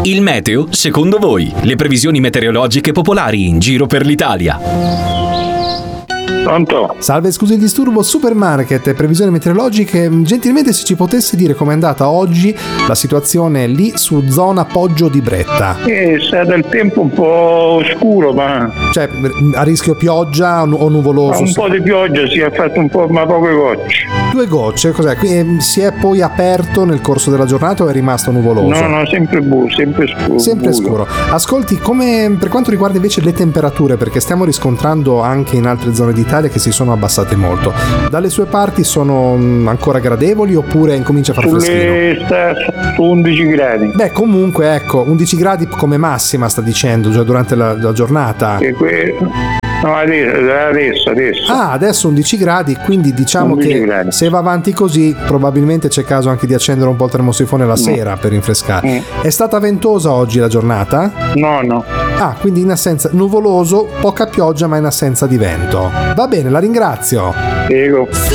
Il meteo, secondo voi? Le previsioni meteorologiche popolari in giro per l'Italia. Pronto? Salve, scusi il disturbo, Supermarket e previsioni meteorologiche. Gentilmente se ci potesse dire com'è andata oggi la situazione lì su zona Poggio di Bretta. È stato il tempo un po' scuro, ma Cioè, a rischio pioggia o nuvoloso? un po' di pioggia si è fatto un po', ma poche gocce. 2 gocce, cos'è? Si è poi aperto nel corso della giornata o è rimasto nuvoloso? No, sempre sempre scuro. Sempre buio. scuro. Ascolti, come per quanto riguarda invece le temperature, perché stiamo riscontrando anche in altre zone d'Italia che si sono abbassate molto, dalle sue parti sono ancora gradevoli oppure incomincia a far freschino? Sta su 11 gradi. Beh, comunque ecco, 11 gradi come massima sta dicendo, cioè durante la giornata. No, adesso. Ah, adesso 11 gradi, quindi diciamo 11 che gradi. se va avanti così probabilmente c'è caso anche di accendere un po' il termosifone la sera per rinfrescare. È stata ventosa oggi la giornata? No. Ah, quindi in assenza, nuvoloso, poca pioggia ma in assenza di vento. Va bene, la ringrazio. Prego.